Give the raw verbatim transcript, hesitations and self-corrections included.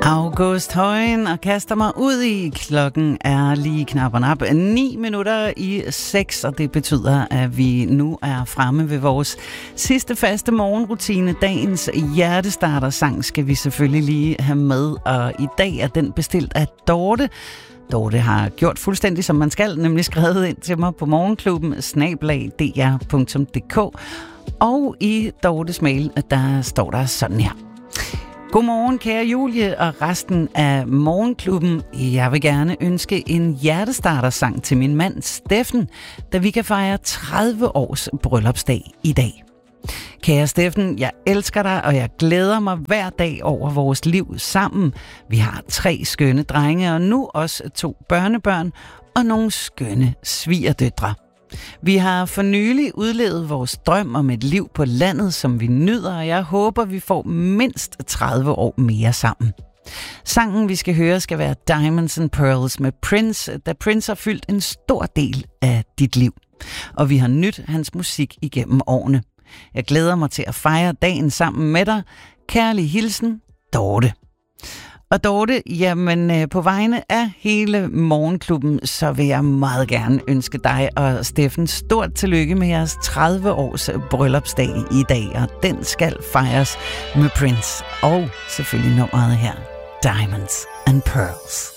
August Højen og kaster mig ud i. Klokken er lige knap og nap ni minutter i seks, og det betyder, at vi nu er fremme ved vores sidste faste morgenrutine. Dagens hjertestarter-sang skal vi selvfølgelig lige have med, og i dag er den bestilt af Dorte. Dorte har gjort fuldstændig som man skal, nemlig skrevet ind til mig på morgenklubben snabel-a d r punktum d k, og i Dortes mail, der står der sådan her. Godmorgen, kære Julie og resten af morgenklubben. Jeg vil gerne ønske en hjertestarter-sang til min mand Steffen, da vi kan fejre tredive års bryllupsdag i dag. Kære Steffen, jeg elsker dig, og jeg glæder mig hver dag over vores liv sammen. Vi har tre skønne drenge, og nu også to børnebørn og nogle skønne svigerdøtre. Vi har for nylig udlevet vores drøm om et liv på landet, som vi nyder, og jeg håber, vi får mindst tredive år mere sammen. Sangen, vi skal høre, skal være Diamonds and Pearls med Prince, da Prince har fyldt en stor del af dit liv. Og vi har nydt hans musik igennem årene. Jeg glæder mig til at fejre dagen sammen med dig. Kærlig hilsen, Dorte. Og Dorte, jamen på vegne af hele morgenklubben, så vil jeg meget gerne ønske dig og Steffen stort tillykke med jeres tredive års bryllupsdag i dag, og den skal fejres med Prince og selvfølgelig nummeret her, Diamonds and Pearls.